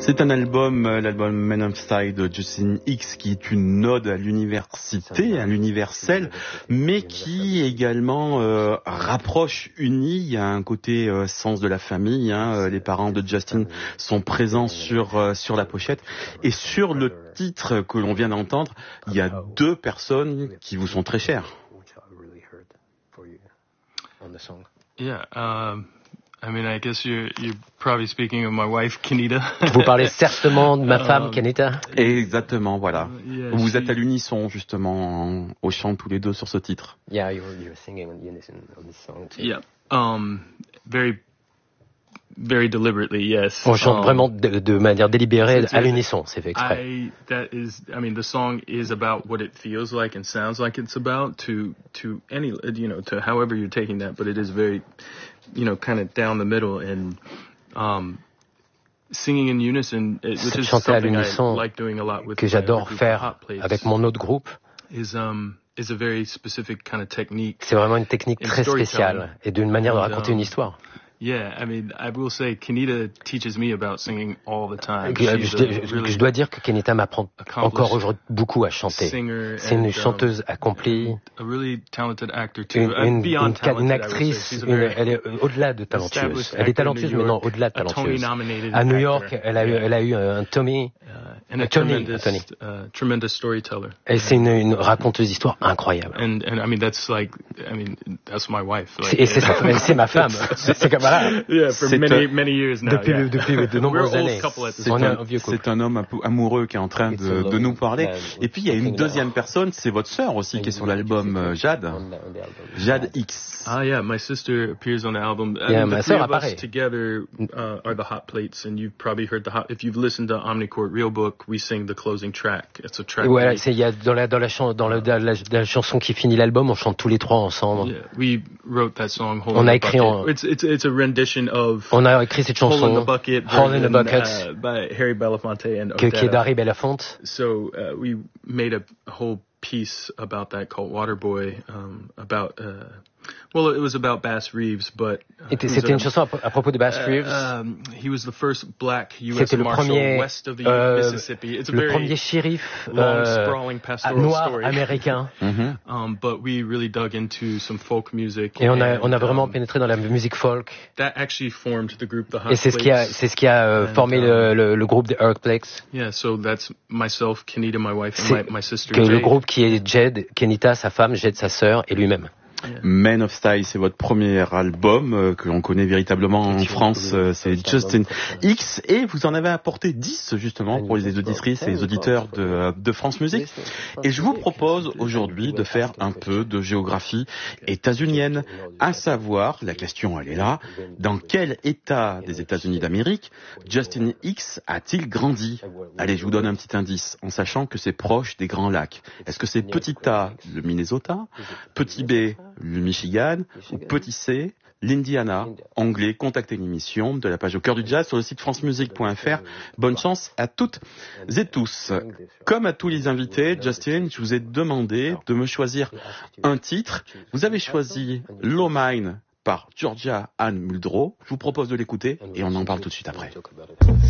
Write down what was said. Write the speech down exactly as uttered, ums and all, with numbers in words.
C'est un album, l'album Men of Style de Justin Hicks, qui est une ode à l'université, à l'universel, mais qui également euh, rapproche, unit. Il y a un côté euh, sens de la famille. Hein, les parents de Justin sont présents sur euh, sur la pochette, et sur le titre que l'on vient d'entendre, il y a deux personnes qui vous sont très chères. Yeah. Um... I mean, I guess you're, you're probably speaking of my wife, Kenita. Vous parlez certainement de ma femme, Kenita. Exactement, voilà. Uh, yeah, Vous she... êtes à l'unisson, justement, en, au chant tous les deux sur ce titre. Yeah, you were, you were singing in unison on this song too. Yeah. Um, very, very deliberately, yes. On chante um, vraiment de, de manière délibérée, à l'unisson, c'est fait exprès. I, that is, I mean, the song is about what it feels like and sounds like it's about to, to any, you know, to however you're taking that, but it is very, you know, kind of down the middle, and um, singing in unison, which is something I like doing a lot with que j'adore faire avec mon autre groupe, is um is a very specific kind of technique. C'est vraiment une technique très spéciale et d'une manière de raconter une histoire. Yeah, I mean, I will say, Kenita teaches me about singing all the time. Je, je, really je dois dire que Kenita m'apprend encore aujourd'hui beaucoup à chanter. C'est une chanteuse um, accomplie, a really talented actor too. une, une, une, une actrice, une, elle est au-delà de talentueuse. Elle est talentueuse, mais non, au-delà de talentueuse. À New York, elle a eu, elle a eu un Tommy, uh, and a Tony, tremendous, Tony. Uh, tremendous storyteller. Et c'est une, une raconteuse d'histoire incroyable. And, and I mean, that's like, I mean, that's my wife. Like, et c'est, sa, c'est ma femme. C'est, c'est comme Yeah, for many, many years now, depuis, yeah. depuis de nombreuses années. C'est un, c'est un homme amoureux qui est en train de, de nous parler. Et puis il y a une deuxième personne, c'est votre sœur aussi qui est sur l'album, Jade. Jade Hicks. Ah yeah, my sister appears on the album. Yeah, I mean, ma the three sœur of us apparaît. together uh, are the Hot Plates, and you've probably heard the hot. If you've listened to Omnichord Real Book, we sing the closing track. It's a track. Voilà, c'est il y a dans la dans la, chan, dans la, dans la, la chanson qui finit l'album, on chante tous les trois ensemble. Yeah, we wrote that song. On a écrit en. It's it's it's a rendition of. On a écrit cette chanson. Hole in the Bucket. Hole in the Bucket. Uh, by Harry Belafonte and que, qui est d'Harry Belafonte. So uh, we made a whole piece about that called Waterboy, um, about. Uh, Well, it was about Bass Reeves, but uh, c'était une chanson à propos de Bass Reeves. Uh, um, he was the first black U S C'était le Marshal premier, west of the euh, Mississippi. It's a le very premier shérif long, euh, sprawling pastoral noir story. américain. Mm-hmm. Um, but we really dug into some folk music. Et on a, and, on a vraiment um, pénétré dans la musique folk. That actually formed the group, the Hot Et c'est ce qui a, c'est ce qui a euh, and, formé um, le, le, le groupe des Earthquakes. Yeah, so that's myself, Kenita, my wife, and my, my sister. Que Jade. le groupe qui est Jade, Kenita, sa femme, Jade, sa sœur, et lui-même. Yeah. Men of Style, c'est votre premier album euh, que l'on connaît véritablement en France, euh, c'est Justin Hicks, et vous en avez apporté dix justement pour les auditrices et les auditeurs de, de France Musique. Et je vous propose aujourd'hui de faire un peu de géographie états-unienne, à savoir, la question elle est là, dans quel état des États-Unis d'Amérique Justin Hicks a-t-il grandi? Allez, je vous donne un petit indice, en sachant que c'est proche des Grands Lacs. Est-ce que c'est petit A, le Minnesota, petit B, le Michigan, ou petit C, l'Indiana? Anglais, contactez l'émission de la page Au Cœur du Jazz sur le site francemusique point f r. Bonne chance à toutes et tous. Comme à tous les invités, Justin, je vous ai demandé de me choisir un titre. Vous avez choisi Low Mine par Georgia Anne Muldrow. Je vous propose de l'écouter et on en parle tout de suite après.